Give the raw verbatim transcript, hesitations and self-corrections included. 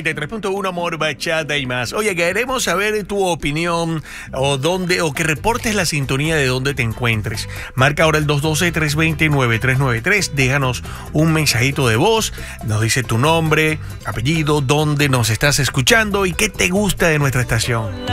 noventa y tres punto uno Amor, Bachata y más. Oye, queremos saber tu opinión o dónde, o que reportes la sintonía de dónde te encuentres. Marca ahora el dos uno dos, tres dos cero, nueve tres nueve tres. Déjanos un mensajito de voz. Nos dice tu nombre, apellido, dónde nos estás escuchando y qué te gusta de nuestra estación.